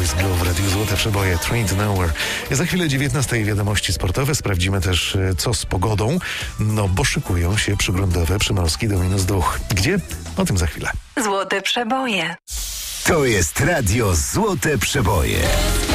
Boys Blue w Radiu Złote Przeboje, Train to Nowhere. Za chwilę 19 wiadomości sportowe. Sprawdzimy też, co z pogodą, no bo szykują się przygruntowe przymrozki do -2. Gdzie? O tym za chwilę. Złote Przeboje. To jest Radio Złote Przeboje.